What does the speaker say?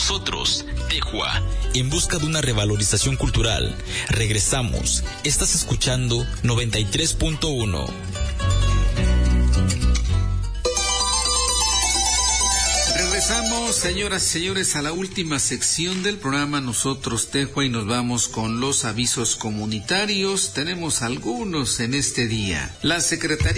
Nosotros, Tejua, en busca de una revalorización cultural. Regresamos. Estás escuchando 93.1. Regresamos, señoras y señores, a la última sección del programa Nosotros Tejua y nos vamos con los avisos comunitarios. Tenemos algunos en este día. La Secretaría